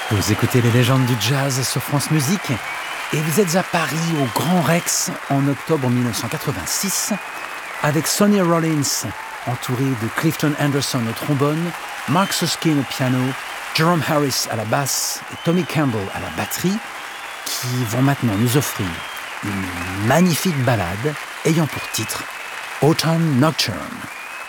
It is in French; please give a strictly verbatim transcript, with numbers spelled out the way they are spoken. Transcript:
Vous écoutez les légendes du jazz sur France Musique et vous êtes à Paris au Grand Rex en octobre mille neuf cent quatre-vingt-six avec Sonny Rollins entouré de Clifton Anderson au trombone, Mark Susskind au piano, Jerome Harris à la basse et Tommy Campbell à la batterie qui vont maintenant nous offrir une magnifique ballade ayant pour titre Autumn Nocturne.